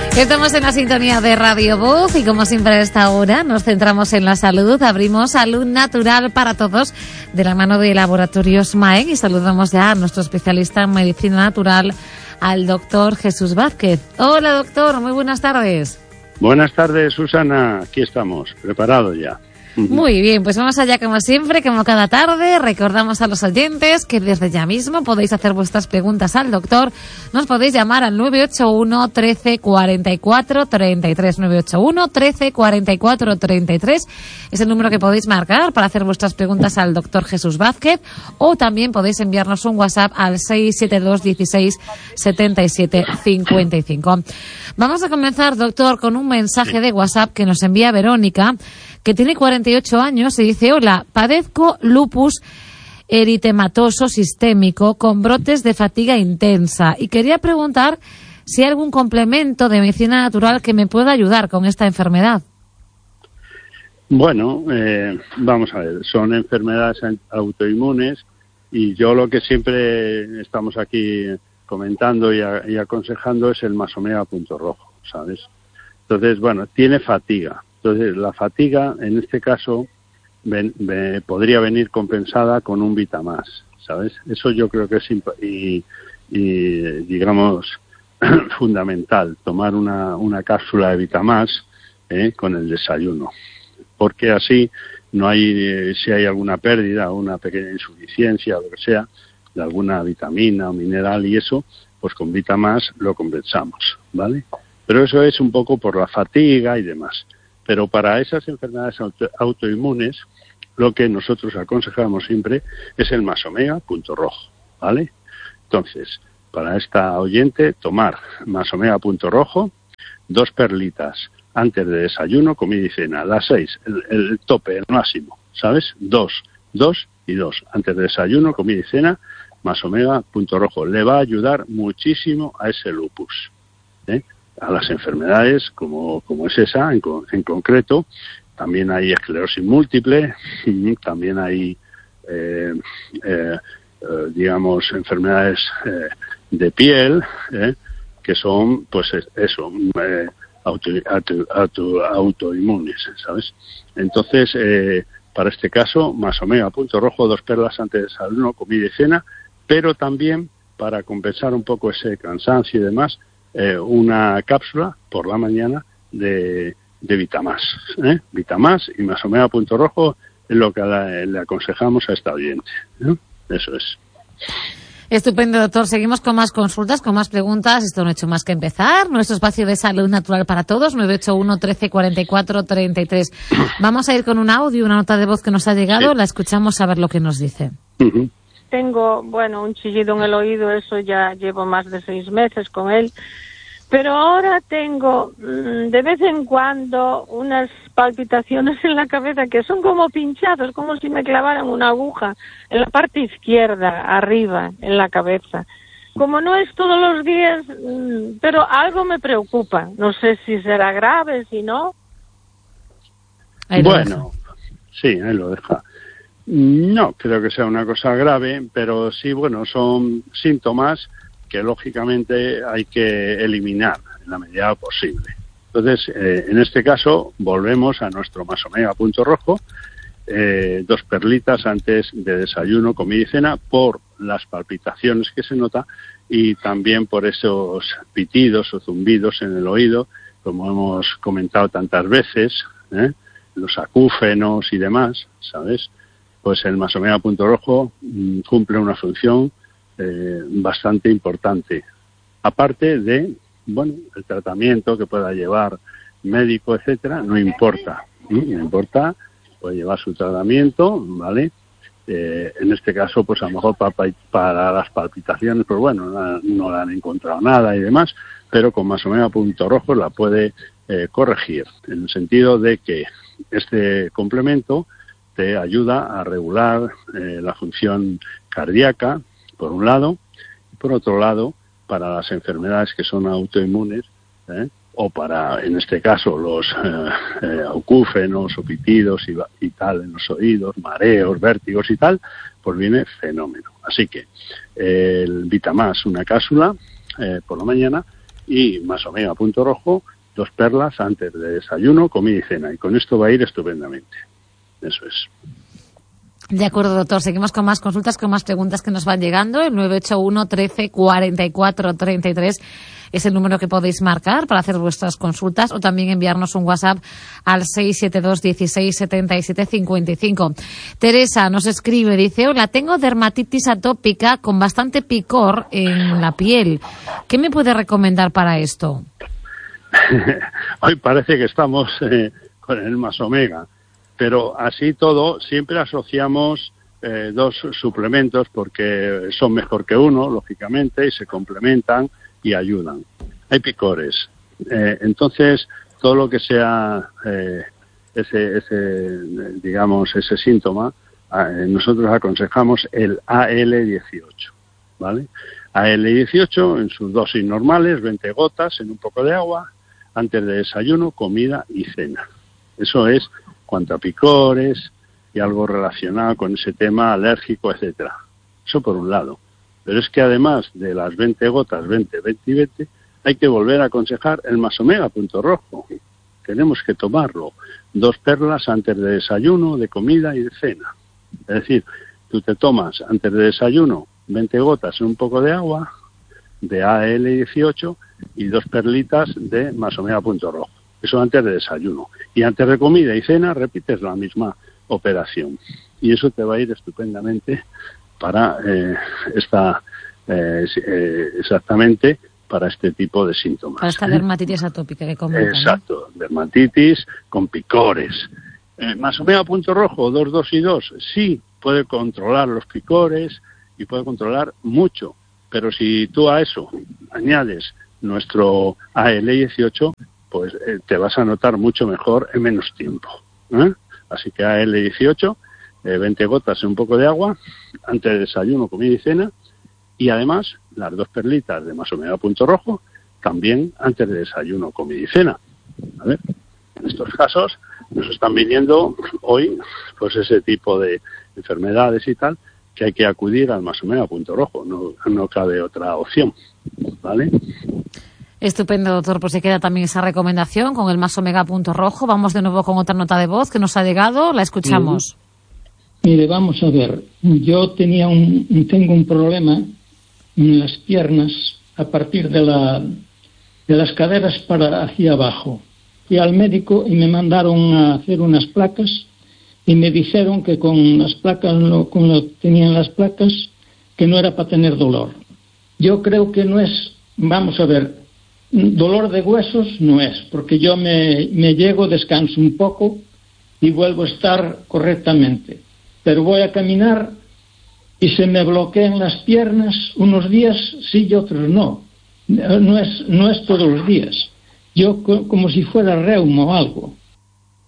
Estamos en la sintonía de Radio Voz y como siempre a esta hora nos centramos en la salud. Abrimos Salud Natural para Todos de la mano de Laboratorios Maen y saludamos ya a nuestro especialista en medicina natural, al doctor Jesús Vázquez. Hola doctor, muy buenas tardes. Buenas tardes Susana, aquí estamos, preparados ya. Muy bien, pues vamos allá como siempre, como cada tarde. Recordamos a los oyentes que desde ya mismo podéis hacer vuestras preguntas al doctor. Nos podéis llamar al 981 13 44 33, 981 13 44 33. Es el número que podéis marcar para hacer vuestras preguntas al doctor Jesús Vázquez, o también podéis enviarnos un WhatsApp al 672 16 77 55. Vamos a comenzar, doctor, con un mensaje de WhatsApp que nos envía Verónica, que tiene 48 años y dice: hola, padezco lupus eritematoso sistémico con brotes de fatiga intensa y quería preguntar si hay algún complemento de medicina natural que me pueda ayudar con esta enfermedad. Bueno, vamos a ver, son enfermedades autoinmunes y yo lo que siempre estamos aquí comentando y aconsejando es el Masomega punto rojo, ¿sabes? Entonces, bueno, tiene fatiga. Entonces, la fatiga, en este caso, podría venir compensada con un Vitamás, ¿sabes? Eso yo creo que es, digamos, fundamental, tomar una cápsula de Vitamás con el desayuno. Porque así no hay, si hay alguna pérdida o una pequeña insuficiencia o lo que sea, de alguna vitamina o mineral y eso, pues con Vitamás lo compensamos, ¿vale? Pero eso es un poco por la fatiga y demás. Pero para esas enfermedades autoinmunes, lo que nosotros aconsejamos siempre es el Masomega punto rojo, ¿vale? Entonces, para esta oyente, tomar Masomega punto rojo, 2 perlitas antes de desayuno, comida y cena, a las 6, el tope, el máximo, ¿sabes? 2 y 2. Antes de desayuno, comida y cena, Masomega punto rojo. Le va a ayudar muchísimo a ese lupus, a las enfermedades como es esa en concreto. También hay esclerosis múltiple, también hay digamos enfermedades de piel, que son pues eso, autoinmunes, ¿sabes? Entonces, para este caso, Masomega punto rojo, 2 perlas antes de desayuno, comida y cena, pero también para compensar un poco ese cansancio y demás, una cápsula por la mañana de Vitamás. Vitamás y Masomega punto rojo es lo que le aconsejamos a esta oyente. Eso es. Estupendo, doctor. Seguimos con más consultas, con más preguntas. Esto no ha hecho más que empezar. Nuestro espacio de salud natural para todos, 981 13 44 33. Vamos a ir con un audio, una nota de voz que nos ha llegado. Sí. La escuchamos a ver lo que nos dice. Uh-huh. Tengo, un chillido en el oído, eso ya llevo más de 6 meses con él. Pero ahora tengo, de vez en cuando, unas palpitaciones en la cabeza que son como pinchazos, como si me clavaran una aguja en la parte izquierda, arriba, en la cabeza. Como no es todos los días, pero algo me preocupa. No sé si será grave, si no. Bueno, sí, ahí lo deja. No creo que sea una cosa grave, pero sí, son síntomas que lógicamente hay que eliminar en la medida posible. Entonces, en este caso, volvemos a nuestro Masomega punto rojo, 2 perlitas antes de desayuno, comida y cena, por las palpitaciones que se nota y también por esos pitidos o zumbidos en el oído, como hemos comentado tantas veces, los acúfenos y demás, ¿sabes? Pues el Masomega punto rojo cumple una función bastante importante. Aparte de, el tratamiento que pueda llevar médico, etcétera, no importa. No importa, puede llevar su tratamiento, ¿vale? En este caso, pues a lo mejor para las palpitaciones, pues no le han encontrado nada y demás, pero con Masomega punto rojo la puede corregir, en el sentido de que este complemento te ayuda a regular la función cardíaca, por un lado, y por otro lado, para las enfermedades que son autoinmunes, o para, en este caso, los acúfenos o pitidos y tal en los oídos, mareos, vértigos y tal, pues viene fenómeno. Así que el Vitamás, una cápsula por la mañana, y más omega punto rojo, 2 perlas antes de desayuno, comida y cena. Y con esto va a ir estupendamente. Eso es. De acuerdo, doctor. Seguimos con más consultas, con más preguntas que nos van llegando. El 981 13 44 33 es el número que podéis marcar para hacer vuestras consultas, o también enviarnos un WhatsApp al 672 16 77 55. Teresa nos escribe, dice: hola, tengo dermatitis atópica con bastante picor en la piel. ¿Qué me puede recomendar para esto? Hoy parece que estamos con el más omega. Pero así todo, siempre asociamos 2 suplementos porque son mejor que uno, lógicamente, y se complementan y ayudan. Hay picores. Entonces, todo lo que sea ese síntoma, nosotros aconsejamos el AL18, ¿vale? AL18 en sus dosis normales, 20 gotas en un poco de agua, antes de desayuno, comida y cena. Eso es cuanto a picores y algo relacionado con ese tema alérgico, etcétera. Eso por un lado. Pero es que además de las 20 gotas, 20, 20 y 20, hay que volver a aconsejar el más omega punto rojo. Tenemos que tomarlo 2 perlas antes de desayuno, de comida y de cena. Es decir, tú te tomas antes de desayuno 20 gotas en un poco de agua de AL18 y 2 perlitas de más omega punto rojo. Eso antes de desayuno. Y antes de comida y cena repites la misma operación. Y eso te va a ir estupendamente para exactamente para este tipo de síntomas. Para esta dermatitis atópica que comentan. Exacto, ¿no? Dermatitis con picores. Más omega punto rojo, 2, 2 y 2, sí puede controlar los picores y puede controlar mucho. Pero si tú a eso añades nuestro AL18, pues te vas a notar mucho mejor en menos tiempo. Así que AL18, 20 gotas en un poco de agua, antes de desayuno, comida y cena, y además las 2 perlitas de más omega punto rojo, también antes de desayuno, comida y cena. ¿Vale? En estos casos nos están viniendo hoy pues ese tipo de enfermedades y tal, que hay que acudir al más omega punto rojo, no cabe otra opción. ¿Vale? Estupendo, doctor. Pues se queda también esa recomendación con el más omega punto rojo. Vamos de nuevo con otra nota de voz que nos ha llegado. La escuchamos. Mire, vamos a ver. Yo tengo un problema en las piernas a partir de las caderas para hacia abajo. Fui al médico y me mandaron a hacer unas placas y me dijeron que con las placas, con lo que tenían las placas, que no era para tener dolor. Yo creo que no es, vamos a ver, dolor de huesos no es, porque yo me llego, descanso un poco y vuelvo a estar correctamente. Pero voy a caminar y se me bloquean las piernas unos días sí y otros no. No es todos los días. Yo como si fuera reuma o algo.